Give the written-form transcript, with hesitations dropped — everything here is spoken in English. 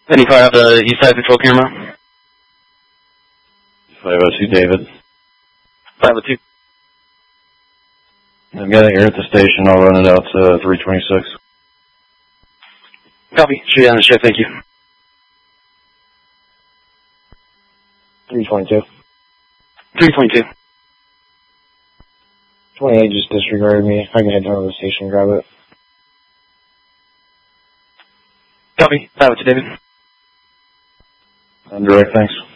Any fire out the east side patrol camera? 502 David. 502. I've got it here at the station. I'll run it out to 326. Copy. Shoot you on the shift. Thank you. 322. 322. 28 just disregarded me. I can head down to the station and grab it. Copy. 502 David. I'm direct, thanks.